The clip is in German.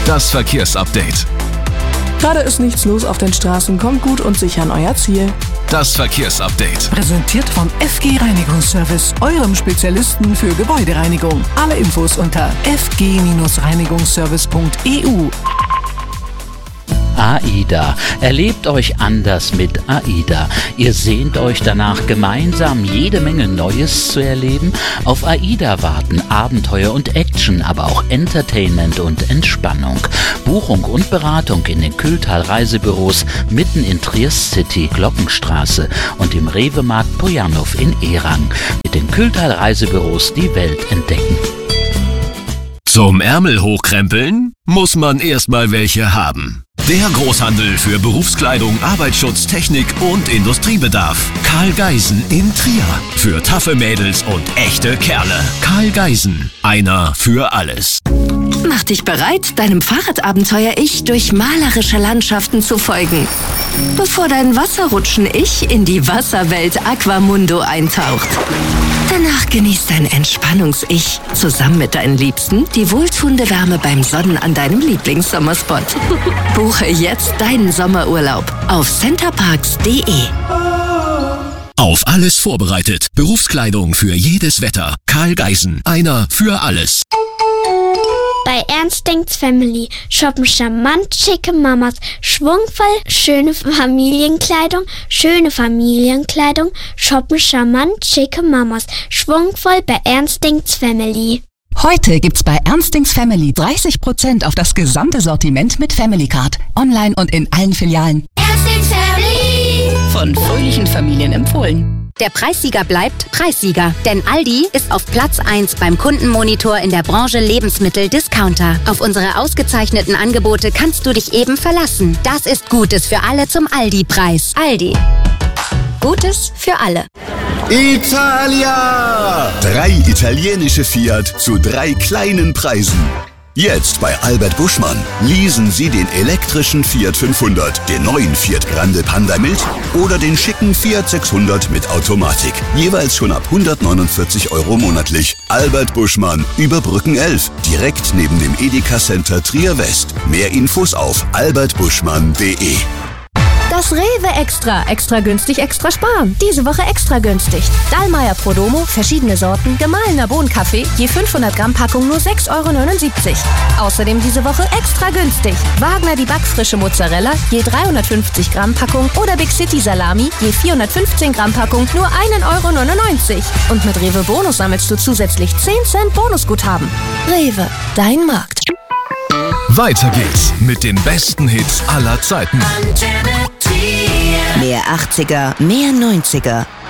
Das Verkehrsupdate. Gerade ist nichts los auf den Straßen. Kommt gut und sicher an euer Ziel. Das Verkehrsupdate. Präsentiert vom FG Reinigungsservice, eurem Spezialisten für Gebäudereinigung. Alle Infos unter fg-reinigungsservice.eu. AIDA. Erlebt euch anders mit AIDA. Ihr sehnt euch danach, gemeinsam jede Menge Neues zu erleben? Auf AIDA warten Abenteuer und Action, aber auch Entertainment und Entspannung. Buchung und Beratung in den Kühltal Reisebüros mitten in Triest City, Glockenstraße und im Rewe-Markt Pojanow in Erang. Mit den Kühltal Reisebüros die Welt entdecken. Zum Ärmel hochkrempeln muss man erstmal welche haben. Der Großhandel für Berufskleidung, Arbeitsschutz, Technik und Industriebedarf. Karl Geisen in Trier. Für taffe Mädels und echte Kerle. Karl Geisen. Einer für alles. Mach dich bereit, deinem Fahrradabenteuer-Ich durch malerische Landschaften zu folgen. Bevor dein Wasserrutschen-Ich in die Wasserwelt Aquamundo eintaucht. Danach genießt dein Entspannungs-Ich zusammen mit deinen Liebsten die wohltuende Wärme beim Sonnen an deinem Lieblingssommerspot. Buche jetzt deinen Sommerurlaub auf centerparks.de. Auf alles vorbereitet. Berufskleidung für jedes Wetter. Karl Geisen. Einer für alles. Bei Ernst denkt's Family shoppen charmant schicke Mamas, schwungvoll schöne Familienkleidung, shoppen charmant schicke Mamas, schwungvoll bei Ernst denkt's Family. Heute gibt's bei Ernstings Family 30% auf das gesamte Sortiment mit Family Card. Online und in allen Filialen. Ernstings Family. Von fröhlichen Familien empfohlen. Der Preissieger bleibt Preissieger, denn Aldi ist auf Platz 1 beim Kundenmonitor in der Branche Lebensmittel-Discounter. Auf unsere ausgezeichneten Angebote kannst du dich eben verlassen. Das ist Gutes für alle zum Aldi-Preis. Aldi. Gutes für alle. Italia! 3 italienische Fiat zu 3 kleinen Preisen. Jetzt bei Albert Buschmann. Leasen Sie den elektrischen Fiat 500, den neuen Fiat Grande Panda Mild oder den schicken Fiat 600 mit Automatik. Jeweils schon ab 149 € monatlich. Albert Buschmann, über Brücken 11, direkt neben dem Edeka Center Trier West. Mehr Infos auf albertbuschmann.de. Das Rewe Extra. Extra günstig, extra sparen. Diese Woche extra günstig. Dallmayr Prodomo, verschiedene Sorten, gemahlener Bohnenkaffee, je 500 Gramm Packung nur 6,79 €. Außerdem diese Woche extra günstig. Wagner die backfrische Mozzarella, je 350 Gramm Packung oder Big City Salami, je 415 Gramm Packung nur 1,99 €. Und mit Rewe Bonus sammelst du zusätzlich 10 Cent Bonusguthaben. Rewe, dein Markt. Weiter geht's mit den besten Hits aller Zeiten. Mehr 80er, mehr 90er.